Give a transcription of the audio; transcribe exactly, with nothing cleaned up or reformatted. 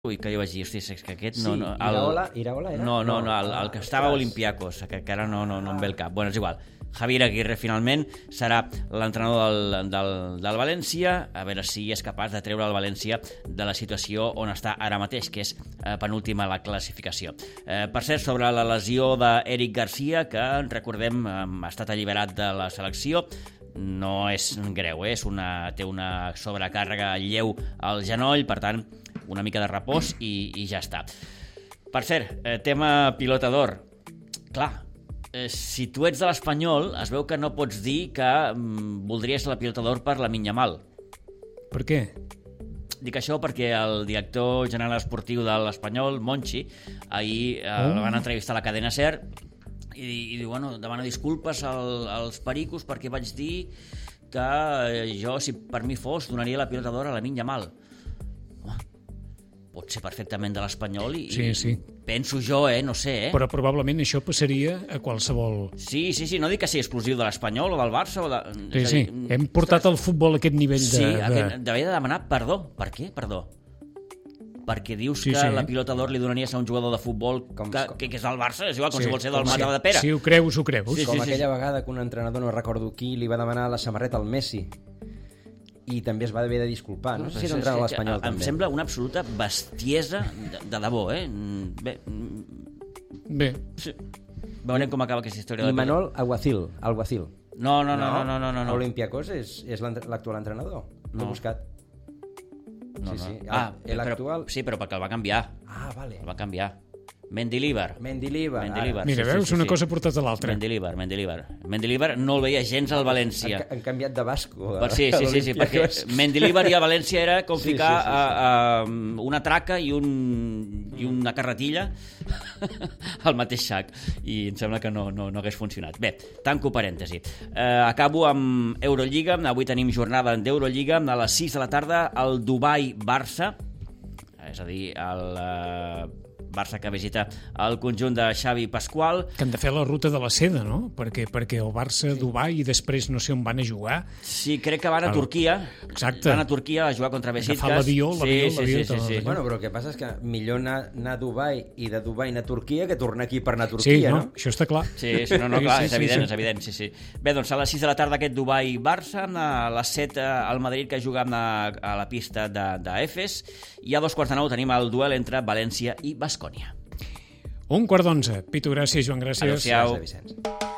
Ui, que jo vaig dir, hosti, és que aquest... No, Sí, no, el... Iraola, Iraola era? No, no, no, el, el que estava a Ostres. Olympiacos, que, que ara no, no, no em ve el cap. Bueno, és igual. Javier Aguirre, finalment, serà l'entrenador del, del, del València, a veure si és capaç de treure el València de la situació on està ara mateix, que és eh, penúltima a la classificació. Eh, per cert, sobre la lesió d'Eric Garcia, que, recordem, eh, ha estat alliberat de la selecció, no és greu, eh? és una, té una sobrecàrrega lleu al genoll, per tant, una mica de repòs i, i ja està. Per cert, eh, tema pilota d'or. Clar, eh, si tu ets de l'Espanyol, es veu que no pots dir que mm, voldries la pilota d'or per Lamine Yamal. Per què? Dic això perquè el director general esportiu de l'Espanyol, Monchi, ahir eh, Oh. el van entrevistar a la cadena SER i, i diu, bueno, demana disculpes al, als pericos perquè vaig dir que eh, jo, si per mi fos, donaria la pilota d'or a Lamine Yamal. Home, pot ser perfectament de l'Espanyol i, Sí, sí. i penso jo, eh, no sé, eh? Però probablement això passaria a qualsevol... Sí, sí, sí, no dic que sigui exclusiu de l'Espanyol o del Barça o de... Sí, és a sí, dir, hem portat el futbol a aquest nivell de... Sí, de... aquest, devia de demanar perdó. Per què? Perdó. Perquè dius Sí, que sí. la pilota d'or li donaries a un jugador de futbol Com- que, com- que, que és del Barça, és igual, com Sí, si vol ser del com Mata si- de Pere. Si ho creus, ho creus. Sí, Com sí, aquella sí. vegada que un entrenador, no recordo qui, li va demanar la samarreta al Messi i també es va haver de disculpar. No, sé si era un entrenador a l'Espanyol, em també. sembla una absoluta bestiesa de, de debò, eh? Mm, Bé, mm, Bé, sí. Veurem com acaba aquesta història. I de Manol Alguacil. Alguacil. No, no, no, no, no, no, no. A Olympiacos és, és l'entre- l'actual entrenador. L'he No. buscat. no, sí, no. sí. El- Ah, el però, actual- sí, però perquè el va canviar. Ah, vale. El va canviar. Mendilibar. Mendilibar. Mendilibar. mira, sí, sí, veus, sí, una sí. cosa portat a l'altra. Mendilibar, Mendilibar. Mendilibar no el veia gens al Han, València. han canviat de basco. Per, sí, sí, sí, sí, perquè Olympiacos. Mendilibar i a València era com Sí, ficar sí, sí, sí. A, a, una traca i, un, i una carretilla al mateix sac, i em sembla que no, no, no hagués funcionat. Bé, tanco parèntesi. Eh, acabo amb Eurolliga. Avui tenim jornada d'Eurolliga a les sis de la tarda al Dubai-Barça, és a dir, el eh, Barça que visita el conjunt de Xavi Pasqual. Que han de fer la ruta de la seda, no? Perquè, perquè el Barça, Dubai i després no sé on van a jugar. Sí, crec que van a El- Turquia. Exacte. Van a Turquia a jugar contra Besiktas. Agafar l'avió, l'avió, sí, l'avió, sí, sí, tot sí, sí. allò. Bueno, però el que passa és que millor anar, anar a Dubai i de Dubai anar a Turquia que tornar aquí per anar a Sí, Turquia, no? no? Això està clar. Sí, sí, no, no, Sí, clar, sí, és sí, evident, sí. és evident, sí, sí. Bé, doncs a les sis de la tarda aquest Dubai-Barça, a les set al Madrid que juga a, a la pista d'Efes, i a dos quarts de nou tenim el duel entre València i Baskonia. Un quart d'onze. Pitu, gràcies, Joan, gràcies. Adéu-siau. Gràcies, Vicenç.